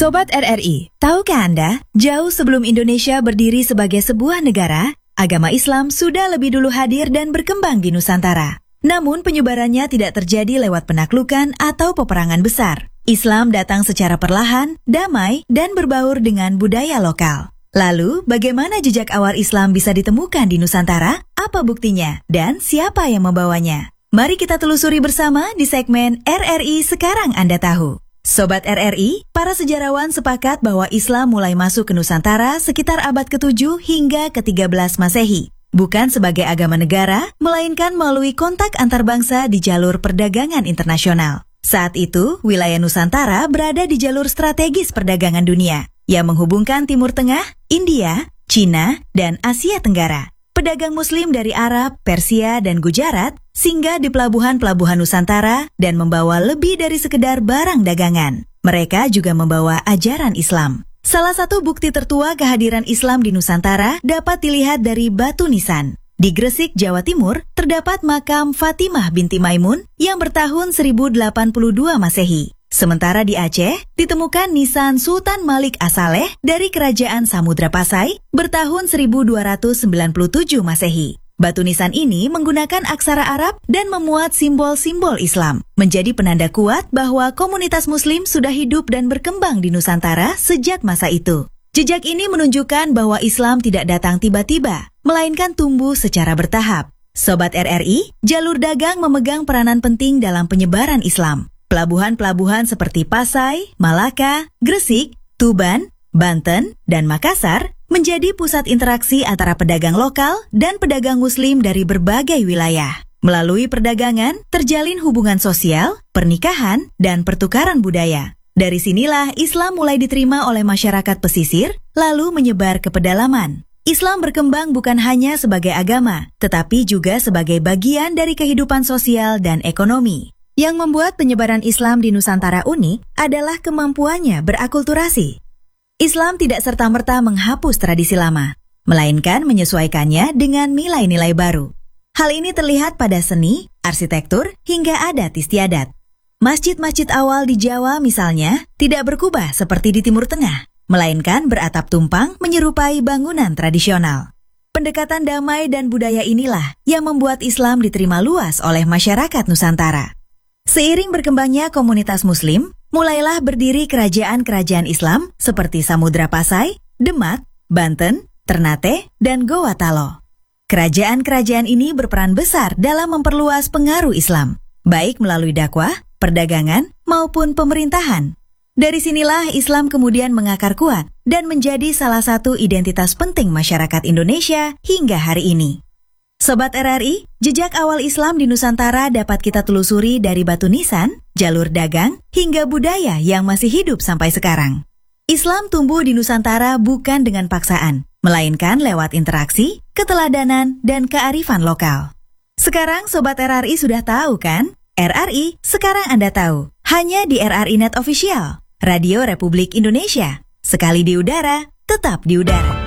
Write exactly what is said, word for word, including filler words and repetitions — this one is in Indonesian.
Sobat R R I, tahukah Anda, jauh sebelum Indonesia berdiri sebagai sebuah negara, agama Islam sudah lebih dulu hadir dan berkembang di Nusantara. Namun penyebarannya tidak terjadi lewat penaklukan atau peperangan besar. Islam datang secara perlahan, damai, dan berbaur dengan budaya lokal. Lalu, bagaimana jejak awal Islam bisa ditemukan di Nusantara? Apa buktinya? Dan siapa yang membawanya? Mari kita telusuri bersama di segmen R R I Sekarang Anda Tahu. Sobat R R I, para sejarawan sepakat bahwa Islam mulai masuk ke Nusantara sekitar abad ketujuh hingga ke tiga belas Masehi. Bukan sebagai agama negara, melainkan melalui kontak antar bangsa di jalur perdagangan internasional. Saat itu, wilayah Nusantara berada di jalur strategis perdagangan dunia, yang menghubungkan Timur Tengah, India, Cina, dan Asia Tenggara. Pedagang Muslim dari Arab, Persia, dan Gujarat singgah di pelabuhan-pelabuhan Nusantara dan membawa lebih dari sekedar barang dagangan. Mereka juga membawa ajaran Islam. Salah satu bukti tertua kehadiran Islam di Nusantara dapat dilihat dari Batu Nisan. Di Gresik, Jawa Timur, terdapat makam Fatimah binti Maimun yang bertahun seribu delapan puluh dua Masehi. Sementara di Aceh, ditemukan nisan Sultan Malik As-Saleh dari Kerajaan Samudra Pasai bertahun seribu dua ratus sembilan puluh tujuh Masehi. Batu nisan ini menggunakan aksara Arab dan memuat simbol-simbol Islam, menjadi penanda kuat bahwa komunitas Muslim sudah hidup dan berkembang di Nusantara sejak masa itu. Jejak ini menunjukkan bahwa Islam tidak datang tiba-tiba, melainkan tumbuh secara bertahap. Sobat R R I, jalur dagang memegang peranan penting dalam penyebaran Islam. Pelabuhan-pelabuhan seperti Pasai, Malaka, Gresik, Tuban, Banten, dan Makassar menjadi pusat interaksi antara pedagang lokal dan pedagang Muslim dari berbagai wilayah. Melalui perdagangan, terjalin hubungan sosial, pernikahan, dan pertukaran budaya. Dari sinilah Islam mulai diterima oleh masyarakat pesisir, lalu menyebar ke pedalaman. Islam berkembang bukan hanya sebagai agama, tetapi juga sebagai bagian dari kehidupan sosial dan ekonomi. Yang membuat penyebaran Islam di Nusantara unik adalah kemampuannya berakulturasi. Islam tidak serta-merta menghapus tradisi lama, melainkan menyesuaikannya dengan nilai-nilai baru. Hal ini terlihat pada seni, arsitektur, hingga adat istiadat. Masjid-masjid awal di Jawa misalnya tidak berkubah seperti di Timur Tengah, melainkan beratap tumpang menyerupai bangunan tradisional. Pendekatan damai dan budaya inilah yang membuat Islam diterima luas oleh masyarakat Nusantara. Seiring berkembangnya komunitas Muslim, mulailah berdiri kerajaan-kerajaan Islam seperti Samudra Pasai, Demak, Banten, Ternate, dan Gowatalo. Kerajaan-kerajaan ini berperan besar dalam memperluas pengaruh Islam, baik melalui dakwah, perdagangan, maupun pemerintahan. Dari sinilah Islam kemudian mengakar kuat dan menjadi salah satu identitas penting masyarakat Indonesia hingga hari ini. Sobat R R I, jejak awal Islam di Nusantara dapat kita telusuri dari Batu Nisan, jalur dagang, hingga budaya yang masih hidup sampai sekarang. Islam tumbuh di Nusantara bukan dengan paksaan, melainkan lewat interaksi, keteladanan, dan kearifan lokal. Sekarang Sobat R R I sudah tahu kan? R R I, sekarang Anda tahu. Hanya di R R I Net Official, Radio Republik Indonesia. Sekali di udara, tetap di udara.